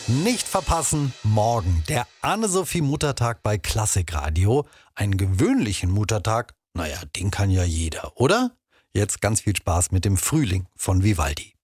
Nicht verpassen, morgen der Anne-Sophie Muttertag bei Klassikradio. Einen gewöhnlichen Muttertag, naja, den kann ja jeder, oder? Jetzt ganz viel Spaß mit dem Frühling von Vivaldi.